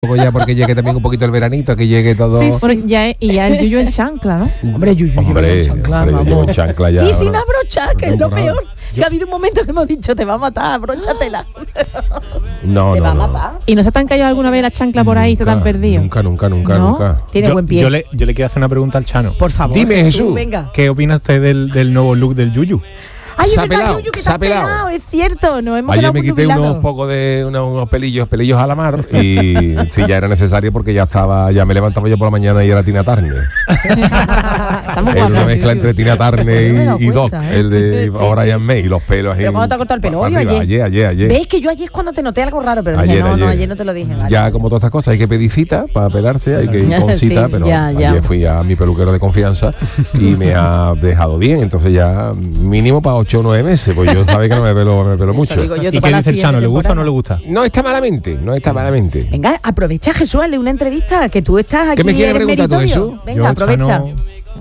Ya porque llegue también un poquito el veranito, que llegue todo. Sí. Bueno, ya el Yuyu en chancla, ¿no? Hombre, Yuyu en chancla, yo llevo en chancla ya. Y sin abrochar, que es lo peor. Que ha habido un momento que hemos dicho, te va a matar, abróchatela. No, te va a matar. ¿Y no se te han caído alguna vez la chancla por ahí y se te han perdido? Nunca. Tiene buen pie. Yo le quiero hacer una pregunta al Chano. Por favor. Dime, Jesús. Venga. ¿Qué opina usted del nuevo look del Yuyu? Ay, es Se ha verdad, pelado, Yuyu, que se te ha has pelado. pelado, es cierto. Nos hemos Ayer quedado me muy quité jubilados. unos pelillos a la mar y sí, ya era necesario porque ya me levantaba yo por la mañana y era Tina Turner. Estamos Es una guapos. mezcla entre Tina Turner No me he dado y Doc, cuenta, ¿eh? el de Sí, Brian sí. May, y los pelos ahí. ¿Pero cuándo te ha cortado el pelo? ¿Hoy o Ayer. ¿Ves que yo ayer es cuando te noté algo raro? Pero dije, no, ayer no te lo dije. Vale. Ya como todas estas cosas hay que pedir cita para pelarse, hay que ir con Sí, cita, pero ya. ayer fui a mi peluquero de confianza y me ha dejado bien, entonces ya mínimo para 8 o 9 meses, pues yo sabía que no me pelo mucho. Digo yo, ¿Y qué dice el Chano? ¿Le gusta o no le gusta? No está malamente. Venga, aprovecha, Jesús, hazle una entrevista, que tú estás aquí. ¿Qué me quieres eres preguntar tú, meritorio. Jesús? Venga, Yo, aprovecha. Chano,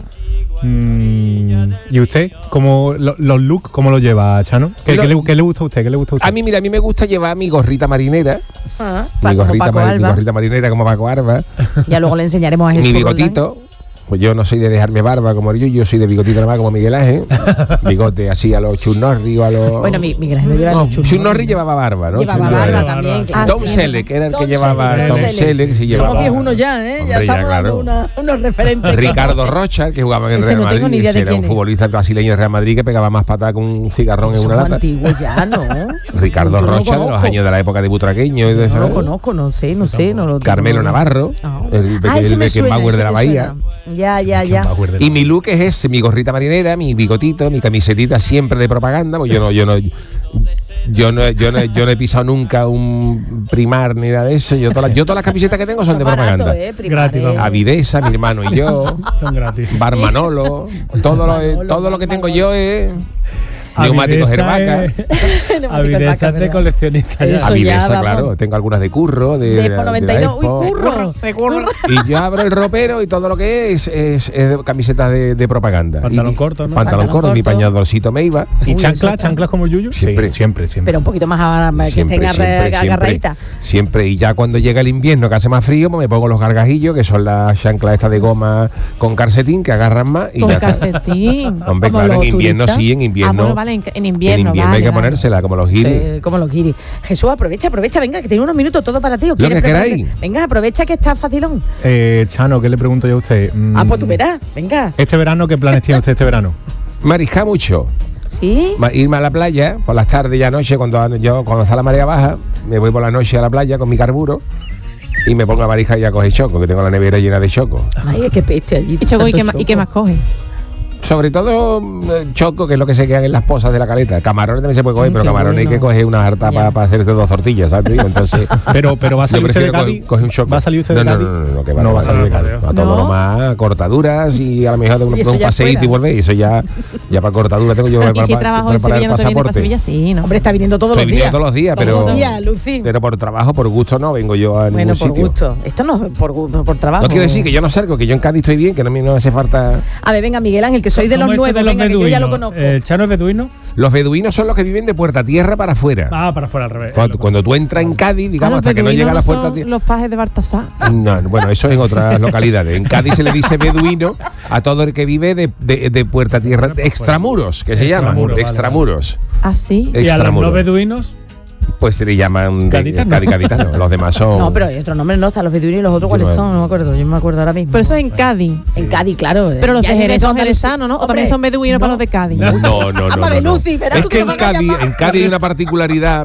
¿y usted? ¿Cómo los looks, cómo los lleva, Chano? ¿Qué le gusta a usted? ¿Qué le gusta a usted? A mí me gusta llevar mi gorrita marinera. Mi como gorrita, Paco Alba. mi gorrita marinera como Paco Alba. Ya luego le enseñaremos a Jesús. Mi bigotito. Pues yo no soy de dejarme barba como yo soy de bigotito nada más como Miguel Ángel. Bigote así a los Chuck Norris o a los... Bueno, Miguel Ángel no lleva No, mucho. Chuck Norris llevaba barba, ¿no? Llevaba Chuck barba Norris. también. Ah, Tom sí, Selleck era el que Tom llevaba Selleck, Tom Tom Selleck, Selleck. sí llevaba. Somos viejunos ya, ¿eh? Ya Hombre, estamos claro. dando unos referentes. Ricardo Rocha, el que jugaba en el Ese Real no tengo Madrid, ni idea ese de era quién un es. futbolista brasileño del Real Madrid que pegaba más patada con un cigarrón en una Somos lata. antiguos ya, ¿no? Ricardo Yo no Rocha, de los conozco. años de la época de Butraqueño y de No eso. lo conozco, no sé, no lo Carmelo Navarro, el ese me suena, Beckenbauer ese de la me Bahía. suena. Ya. Y mi look es ese, mi gorrita marinera, mi bigotito, mi camisetita siempre de propaganda, pues yo no he pisado nunca un Primar ni nada de eso. Yo todas las camisetas que tengo son de propaganda. Gratis, vamos. Avidesa, mi hermano y yo, Son gratis. Bar Manolo, todo lo que tengo yo es neumáticos Herbaca. Avidesa es de coleccionista ya. Eso Avidesa, ya, claro, vamos. tengo algunas de curro, de Despo 92, uy, Expo. curro. Y yo abro el ropero y todo lo que es camisetas de propaganda. Pantalón Y- corto, ¿no? Pantalón corto, mi corto. pañadorcito Meiba. ¿Y chanclas como el Yuyu? Siempre. Siempre. Pero un poquito más que estén agarraditas. Siempre. Y ya cuando llega el invierno, que hace más frío, pues me pongo los gargajillos, que son las chanclas estas de goma con calcetín, que agarran más. Y Con ya está. calcetín. Hombre, Como claro, en los invierno turistas. sí, en invierno. Bueno, vale, en invierno, hay vale, que vale. ponérsela, como los giris. Sí, como los guiris. Jesús, aprovecha, venga, que tiene unos minutos todo para ti. ¿O quieres que prepararte? queráis. Venga, aprovecha que está facilón. Chano, ¿qué le pregunto yo a usted? Pues tú verás, venga. ¿Este verano qué planes tiene usted este verano? Mariscar mucho. ¿Sí? Irme a la playa por las tardes y anoche, cuando está la marea baja, me voy por la noche a la playa con mi carburo y me pongo a mariscar y a coger choco, que tengo la nevera llena de choco. Ay, es que peste allí. ¿Y, Choco, tanto ¿y qué más coge? Sobre todo choco, que es lo que se quedan en las pozas de la caleta. Camarones también se puede coger, pero Qué camarones hay bueno. que coger una harta Ya. para hacerse 2 tortillas, ¿sabes? Digo, entonces, Pero va a salir yo usted de prefiero Cádiz. coger un choco. ¿Va a salir usted de Cádiz? No, que No va a salir de Cádiz. A todo ¿No? lo más, cortaduras y a lo mejor de Y eso un ya paseíto fuera. y volver. Y eso ya para cortadura tengo yo Y si trabajo en Sevilla, ¿no te viene para Sevilla? Sí, ¿no? Hombre, está viniendo todos Estoy los viniendo días. todos los días, pero, Todos los días, Lucy. pero por trabajo, por gusto no vengo yo a Bueno, ningún por sitio. gusto. Esto no es por trabajo. No quiere decir que yo no salgo, que yo en Cádiz estoy bien, que no me hace falta. A ver, venga, Miguel Ángel, que soy de los ¿Cómo es eso nuevos, venga, que yo ya lo conozco. ¿El Chano es beduino? Los beduinos son los que viven de puerta tierra para afuera. Para afuera al revés. Cuando tú entras en Cádiz, digamos, los hasta que no llega a la beduinos puerta son tierra. los pajes de Baltasar. No, bueno, eso es en otras localidades. En Cádiz se le dice beduino a todo el que vive de puerta tierra, de extramuros, que se llaman, Extramuros, de vale, extramuros. ¿Ah, sí? ¿Y a los no Extramuros. beduinos? Pues se le llaman gaditanos. Los demás son. No, pero hay otro nombre, no, están los beduinos y los otros, ¿cuáles Yo son? No me acuerdo, yo me acuerdo ahora mismo. Pero eso es en Cádiz. En Cádiz, claro. Pero los Ya de hay Jerez son Andalucía. jerezanos, ¿no? O también Hombre, son beduinos para los de Cádiz. No. Ama Lucy, verás Es tú que que en me van a Cádiz, llamar. en Cádiz hay una particularidad,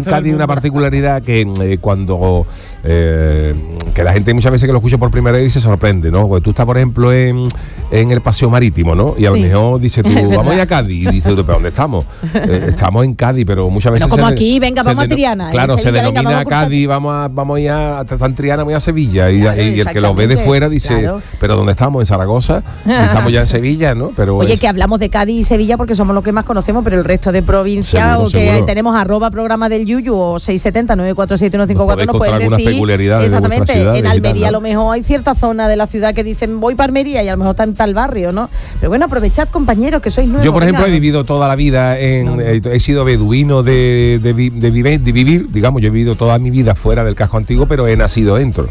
que cuando que la gente muchas veces que lo escucha por primera vez se sorprende, ¿no? Porque tú estás, por ejemplo, en el paseo marítimo, ¿no? Y a lo Sí. mejor dices tú, vamos a ir a Cádiz. Y dices tú, ¿pero dónde estamos? Estamos en Cádiz, pero muchas veces. No como aquí, venga, vamos a Triana. Claro, En se Sevilla, venga, denomina vamos a Cádiz, vamos a ir a Triana, vamos a Sevilla. Claro, Y el que lo ve de exactamente, fuera dice, claro. ¿pero dónde estamos? En Zaragoza. Estamos ya en Sevilla, ¿no? Pero Oye, que hablamos de Cádiz y Sevilla porque somos los que más conocemos, pero el resto de provincias Seguro, o que seguro. tenemos @programa del Yuyu o 670 947 154 nos pueden alguna decir peculiaridades de vuestras exactamente, ciudades en y Almería tal, ¿no? a lo mejor hay cierta zona de la ciudad que dicen voy para Almería y a lo mejor está en tal barrio, ¿no? Pero bueno, aprovechad, compañeros, que sois nuevos. Yo, por ejemplo, he venga. vivido toda la vida he sido beduino de vivir, digamos, yo he vivido toda mi vida fuera del casco antiguo, pero he nacido dentro.